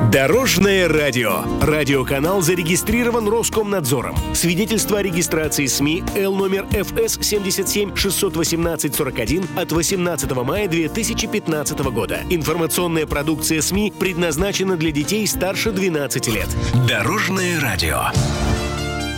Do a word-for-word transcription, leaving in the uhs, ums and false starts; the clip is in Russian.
Дорожное радио. Радиоканал зарегистрирован Роскомнадзором. Свидетельство о регистрации СМИ Л номер эф эс семьдесят семь шестьсот восемнадцать сорок один от восемнадцатого мая две тысячи пятнадцатого года. Информационная продукция СМИ предназначена для детей старше двенадцати лет. Дорожное радио.